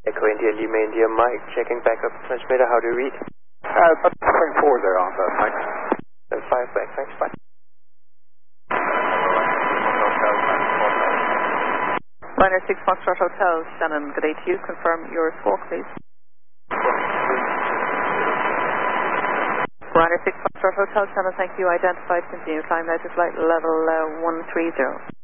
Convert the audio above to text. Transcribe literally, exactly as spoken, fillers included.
Echo India, Lima India, Mike, checking backup transmitter, how do you read? Uh, but point four there on that, Mike. Uh, five back, thanks, bye. Liner six Foxtrot Hotel, Shannon, good day to you. Confirm your squawk, please. Liner six Foxtrot Hotel, Shannon, thank you. Identified, continue climb now to flight level uh, one three zero.